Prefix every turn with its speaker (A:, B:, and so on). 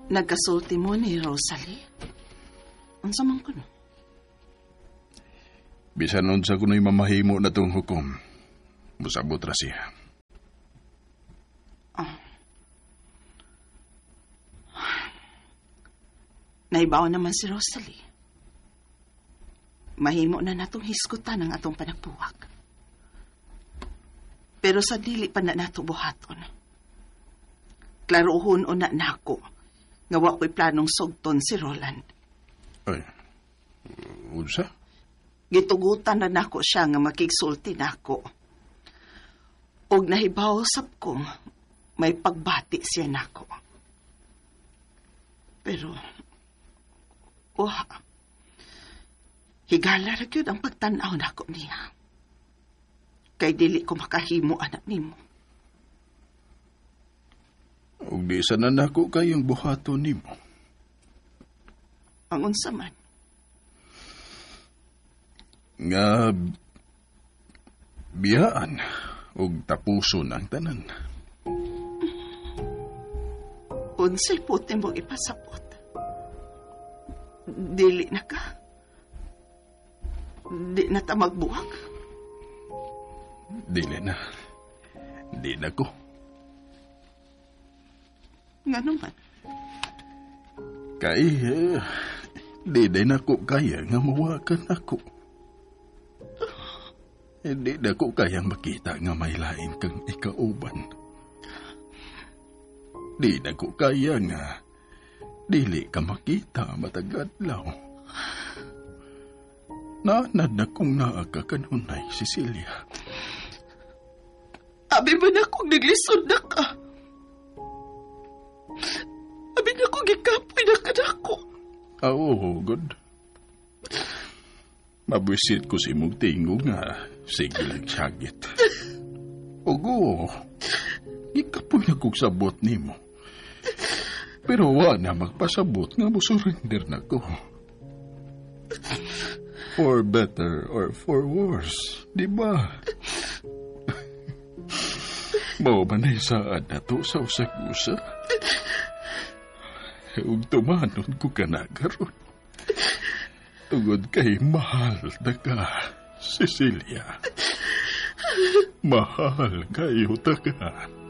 A: Nagkasulti mo ni Rosalie? Unsa man kuno?
B: Bisan unsa kuno'y mamahimo na tong hukom, musabot ra siya.
A: Naibaw naman si Rosalie. Mahimo na natong hiskutan ang atong panagbuwag. Pero sa dili pa na nato buhaton. Klarohon o na nako nga wa ko'y planong sugton si Roland.
B: Ay, unsa?
A: Gitugutan na nako siya nga makigsulti nako. Og nahibaw sab kong may pagbati siya nako. Pero, higala ra gyud ang pagtan-aw nako niya. Kay dili ko makahimo anak nimo.
B: Og di sana nako kayong buhaton nimo.
A: Ang unsa man?
B: Nga biyaan og tapuson ang tanan.
A: Unsay puti mo ipasabot? Dili na ka? Di na ta magbuwag?
B: Dili na. Di na ko.
A: Nga naman?
B: Kay, di na ko kaya nga mawakan ako. Di na ko kayang makita nga may lain kang ikauban. Di na ko kaya nga dili ka makita matagadlaw. Naanad na kong naaka kanunay, Cecilia.
A: Abi ba na kong naglisod na ka? Abi na kong ikapoy na ka na ako.
B: Oo, good. Mabwisit ko si mong tingo nga sige lang syagit. Ogo, ikapoy na kong sabot ni mo. Pero wa na magpasabot nga mo surrender na ko. For better or for worse, di ba? Mao ba na isaan na to sa usag-usa? Ug tumanon ko ka na karon. Tungod kay mahal na ka, Cecilia. Mahal kayo ta ka.